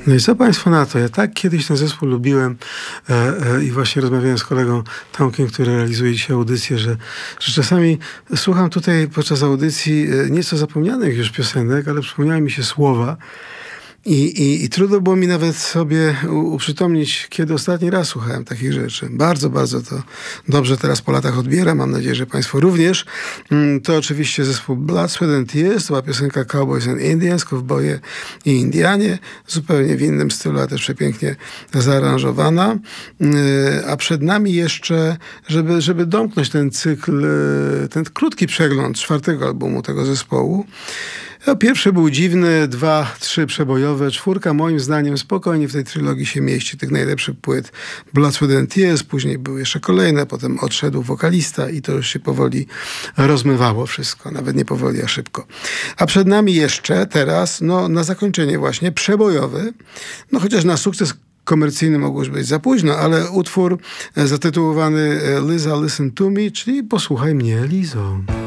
No i co państwo na to? Ja tak kiedyś ten zespół lubiłem i właśnie rozmawiałem z kolegą Tomkiem, który realizuje dzisiaj audycję, że czasami słucham tutaj podczas audycji nieco zapomnianych już piosenek, ale przypomniały mi się słowa. I trudno było mi nawet sobie uprzytomnić, kiedy ostatni raz słuchałem takich rzeczy. Bardzo, bardzo to dobrze teraz po latach odbieram. Mam nadzieję, że państwo również. To oczywiście zespół Blood, Sweat and Tears. To była piosenka Cowboys and Indians, Kowboje i Indianie. Zupełnie w innym stylu, a też przepięknie zaaranżowana. A przed nami jeszcze, żeby domknąć ten cykl, ten krótki przegląd 4. albumu tego zespołu. Pierwszy był dziwny, 2, 3 przebojowe, 4 moim zdaniem spokojnie w tej trylogii się mieści, tych najlepszych płyt Blood, Sweat and Tears, później były jeszcze kolejne, potem odszedł wokalista i to już się powoli rozmywało wszystko, nawet nie powoli, a szybko. A przed nami jeszcze teraz, na zakończenie właśnie, przebojowy, chociaż na sukces komercyjny mogło już być za późno, ale utwór zatytułowany Liza, Listen to Me, czyli Posłuchaj mnie, Lizo.